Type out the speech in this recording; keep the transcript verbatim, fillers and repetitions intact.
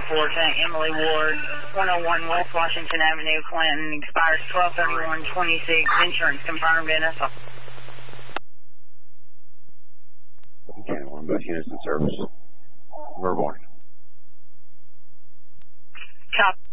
four to Emily Ward, one oh one West Washington Avenue, Clinton, expires twelve thirty-one twenty-six, insurance confirmed in S O. Okay, one bus units in service. We're warning. Copy.